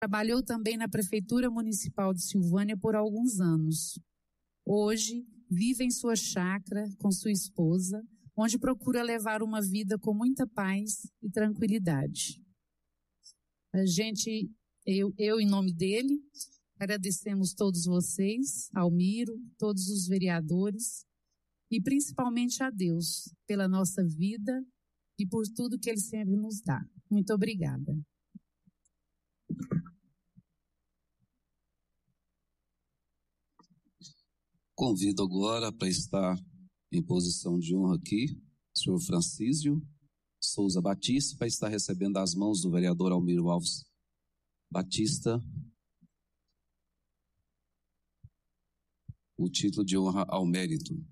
Trabalhou também na Prefeitura Municipal de Silvânia por alguns anos. Hoje, vive em sua chácara com sua esposa, onde procura levar uma vida com muita paz e tranquilidade. Eu em nome dele, agradecemos todos vocês, Almiro, todos os vereadores e principalmente a Deus pela nossa vida e por tudo que Ele sempre nos dá. Muito obrigada. Convido agora para estar em posição de honra aqui, o senhor Francisco Souza Batista, para estar recebendo as mãos do vereador Almiro Alves Batista o título de honra ao mérito.